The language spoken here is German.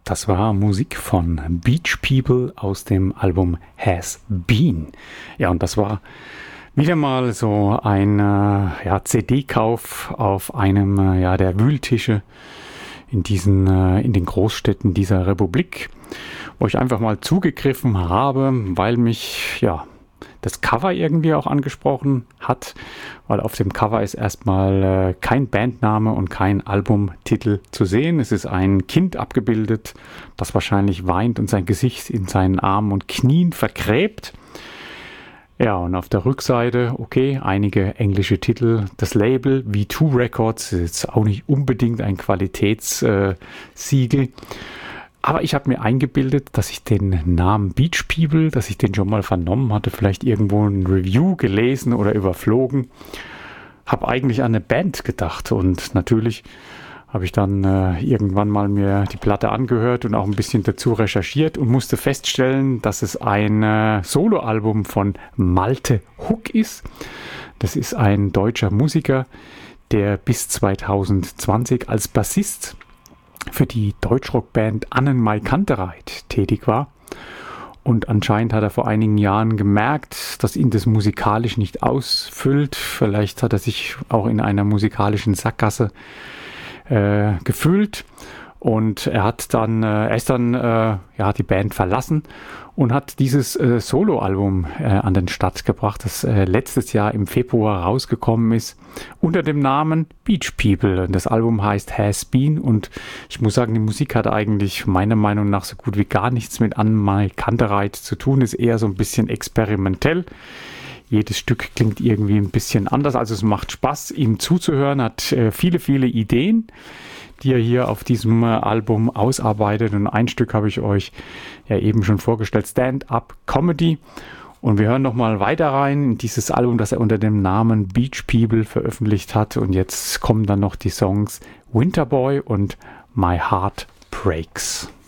Das war Musik von Beach People aus dem Album Has Been. Ja, und das war wieder mal so ein CD-Kauf auf einem der Wühltische in den Großstädten dieser Republik, wo ich einfach mal zugegriffen habe, weil mich das Cover irgendwie auch angesprochen hat, weil auf dem Cover ist erstmal kein Bandname und kein Albumtitel zu sehen. Es ist ein Kind abgebildet, das wahrscheinlich weint und sein Gesicht in seinen Armen und Knien vergräbt. Ja, und auf der Rückseite, einige englische Titel. Das Label V2 Records ist jetzt auch nicht unbedingt ein Qualitätssiegel. Aber ich habe mir eingebildet, dass ich den Namen Beach People, dass ich den schon mal vernommen hatte, vielleicht irgendwo ein Review gelesen oder überflogen. Habe eigentlich an eine Band gedacht und natürlich habe ich dann irgendwann mal mir die Platte angehört und auch ein bisschen dazu recherchiert und musste feststellen, dass es ein Soloalbum von Malte Huck ist. Das ist ein deutscher Musiker, der bis 2020 als Bassist für die Deutschrockband Annenmai Kantereit tätig war. Und anscheinend hat er vor einigen Jahren gemerkt, dass ihn das musikalisch nicht ausfüllt. Vielleicht hat er sich auch in einer musikalischen Sackgasse gefühlt. Und er ist dann die Band verlassen und hat dieses Soloalbum an den Start gebracht, das letztes Jahr im Februar rausgekommen ist, unter dem Namen Beach People. Und das Album heißt Has Been und ich muss sagen, die Musik hat eigentlich meiner Meinung nach so gut wie gar nichts mit Annenmai Kantereit zu tun, ist eher so ein bisschen experimentell. Jedes Stück klingt irgendwie ein bisschen anders, also es macht Spaß, ihm zuzuhören, hat viele, viele Ideen, die er hier auf diesem Album ausarbeitet. Und ein Stück habe ich euch ja eben schon vorgestellt, Stand-Up Comedy. Und wir hören nochmal weiter rein in dieses Album, das er unter dem Namen Beach People veröffentlicht hat. Und jetzt kommen dann noch die Songs Winterboy und My Heart Breaks.